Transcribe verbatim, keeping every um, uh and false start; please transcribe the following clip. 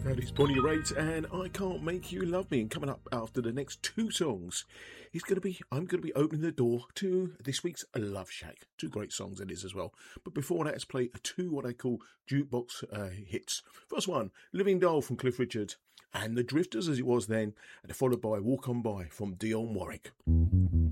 It's Bonnie Raitt and I Can't Make You Love Me. And coming up after the next two songs, it's going to be I'm going to be opening the door to this week's Love Shack. Two great songs it is as well. But before that, let's play two what I call jukebox uh, hits. First one, Living Doll from Cliff Richard and The Drifters as it was then, and followed by Walk On By from Dionne Warwick.